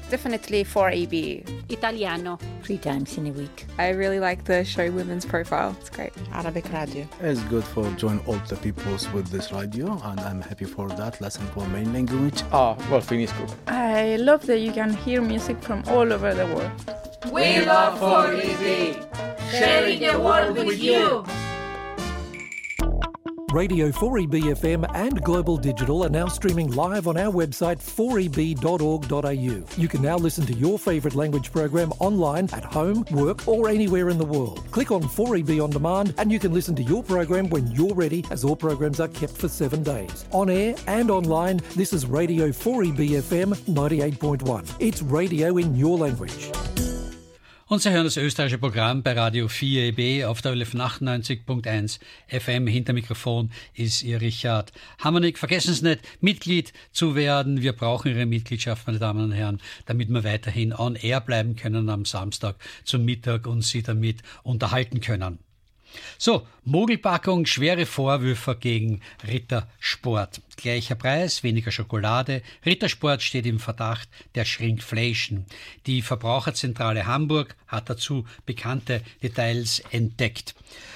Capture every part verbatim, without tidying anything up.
Definitely four A B. Italiano. Three times in a week. I really like the show Women's Profile. It's great. Arabic radio. It's good for join all the peoples with this radio, and I'm happy for that lesson for main language. Ah, well, finisco. I love that you can hear music from all over the world. We love four E B, sharing the world with you. Radio four E B F M and Global Digital are now streaming live on our website four e b dot org dot a u. You can now listen to your favourite language program online at home, work or anywhere in the world. Click on four E B On Demand and you can listen to your program when you're ready, as all programs are kept for seven days. On air and online, this is Radio four E B F M ninety-eight point one. It's radio in your language. Und Sie hören das österreichische Programm bei Radio vier E B auf der Welle von achtundneunzig Komma eins F M. Hinter Mikrofon ist Ihr Richard Hammernick. Vergessen Sie nicht, Mitglied zu werden. Wir brauchen Ihre Mitgliedschaft, meine Damen und Herren, damit wir weiterhin on air bleiben können am Samstag zum Mittag und Sie damit unterhalten können. So, Mogelpackung, schwere Vorwürfe gegen Rittersport. Gleicher Preis, weniger Schokolade. Rittersport steht im Verdacht der Shrinkflation. Die Verbraucherzentrale Hamburg hat dazu bekannte Details entdeckt.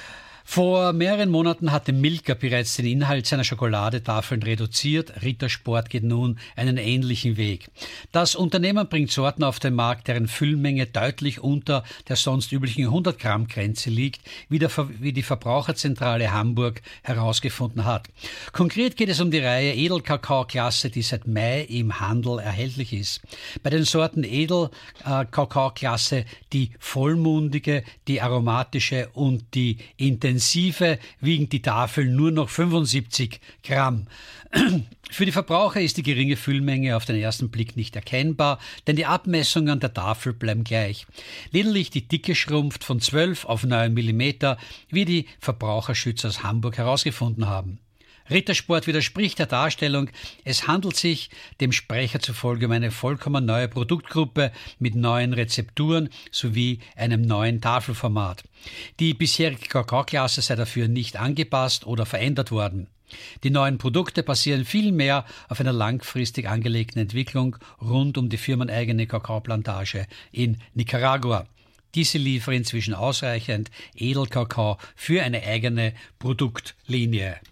Vor mehreren Monaten hatte Milka bereits den Inhalt seiner Schokoladetafeln reduziert. Rittersport geht nun einen ähnlichen Weg. Das Unternehmen bringt Sorten auf den Markt, deren Füllmenge deutlich unter der sonst üblichen hundert Gramm Grenze liegt, wie, der, wie die Verbraucherzentrale Hamburg herausgefunden hat. Konkret geht es um die Reihe Edelkakao-Klasse, die seit Mai im Handel erhältlich ist. Bei den Sorten Edelkakao-Klasse die vollmundige, die aromatische und die intensive wiegen die Tafeln nur noch fünfundsiebzig Gramm. Für die Verbraucher ist die geringe Füllmenge auf den ersten Blick nicht erkennbar, denn die Abmessungen der Tafel bleiben gleich. Lediglich die Dicke schrumpft von zwölf auf neun Millimeter, wie die Verbraucherschützer aus Hamburg herausgefunden haben. Rittersport widerspricht der Darstellung, es handelt sich dem Sprecher zufolge um eine vollkommen neue Produktgruppe mit neuen Rezepturen sowie einem neuen Tafelformat. Die bisherige Kakaoklasse sei dafür nicht angepasst oder verändert worden. Die neuen Produkte basieren vielmehr auf einer langfristig angelegten Entwicklung rund um die firmeneigene Kakaoplantage in Nicaragua. Diese liefern inzwischen ausreichend Edelkakao für eine eigene Produktlinie.